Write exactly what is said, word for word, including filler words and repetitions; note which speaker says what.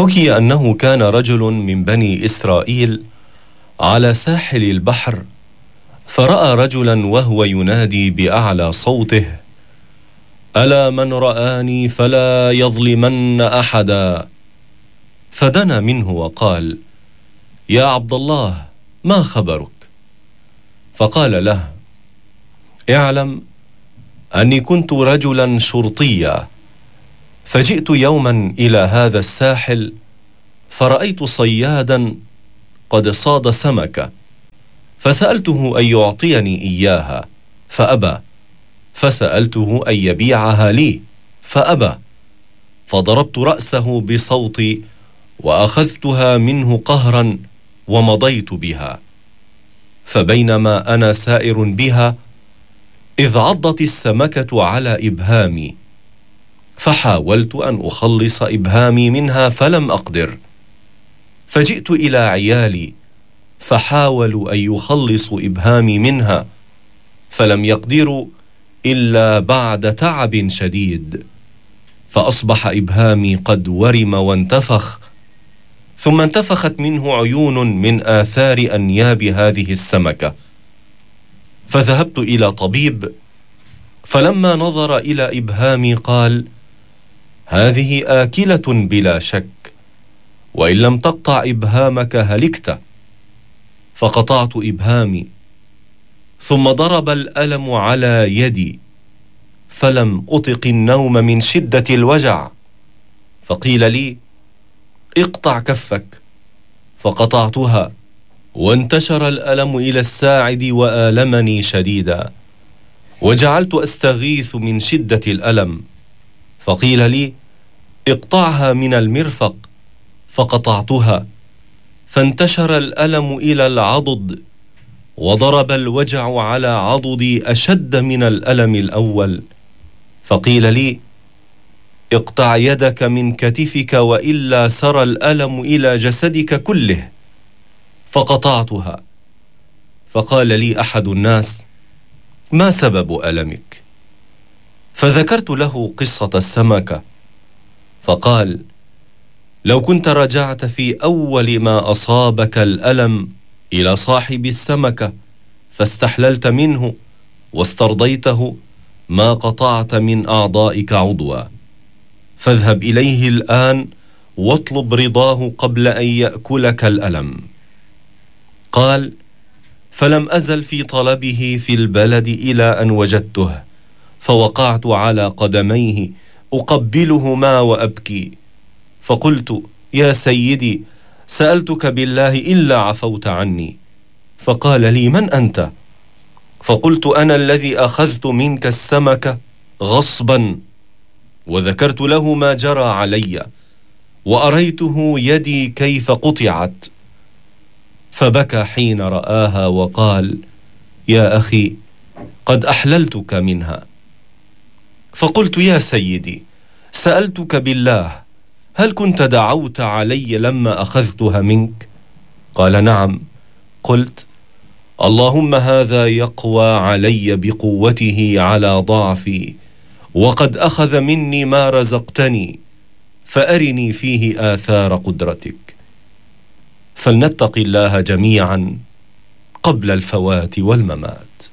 Speaker 1: حكي أنه كان رجل من بني إسرائيل على ساحل البحر، فرأى رجلا وهو ينادي بأعلى صوته: ألا من رآني فلا يظلمن أحدا. فدنا منه وقال: يا عبد الله، ما خبرك؟ فقال له: اعلم أني كنت رجلا شرطيا، فجئت يوما إلى هذا الساحل فرأيت صيادا قد صاد سمكة، فسألته أن يعطيني إياها فأبى، فسألته أن يبيعها لي فأبى، فضربت رأسه بصوتي وأخذتها منه قهرا ومضيت بها. فبينما أنا سائر بها إذ عضت السمكة على إبهامي، فحاولت أن أخلص إبهامي منها فلم أقدر، فجئت إلى عيالي فحاولوا أن يخلصوا إبهامي منها فلم يقدروا إلا بعد تعب شديد، فأصبح إبهامي قد ورم وانتفخ، ثم انتفخت منه عيون من آثار أنياب هذه السمكة. فذهبت إلى طبيب، فلما نظر إلى إبهامي قال: هذه آكلة بلا شك، وإن لم تقطع إبهامك هلكت. فقطعت إبهامي، ثم ضرب الألم على يدي، فلم أطق النوم من شدة الوجع، فقيل لي: اقطع كفك، فقطعتها، وانتشر الألم إلى الساعد وآلمني شديدا، وجعلت أستغيث من شدة الألم، فقيل لي: اقطعها من المرفق، فقطعتها، فانتشر الألم إلى العضد، وضرب الوجع على عضدي أشد من الألم الأول، فقيل لي: اقطع يدك من كتفك وإلا سرى الألم إلى جسدك كله، فقطعتها، فقال لي أحد الناس: ما سبب ألمك؟ فذكرت له قصة السمكة، فقال: لو كنت رجعت في أول ما أصابك الألم إلى صاحب السمكة فاستحللت منه واسترضيته ما قطعت من أعضائك عضوا، فاذهب إليه الآن واطلب رضاه قبل أن يأكلك الألم. قال: فلم أزل في طلبه في البلد إلى أن وجدته، فوقعت على قدميه أقبلهما وأبكي، فقلت: يا سيدي، سألتك بالله إلا عفوت عني. فقال لي: من أنت؟ فقلت: أنا الذي أخذت منك السمكة غصبا. وذكرت له ما جرى علي، وأريته يدي كيف قطعت، فبكى حين رآها وقال: يا أخي، قد أحللتك منها. فقلت: يا سيدي، سألتك بالله، هل كنت دعوت علي لما أخذتها منك؟ قال: نعم. قلت: اللهم هذا يقوى علي بقوته على ضعفي، وقد أخذ مني ما رزقتني، فأرني فيه آثار قدرتك. فلنتق الله جميعا قبل الفوات والممات.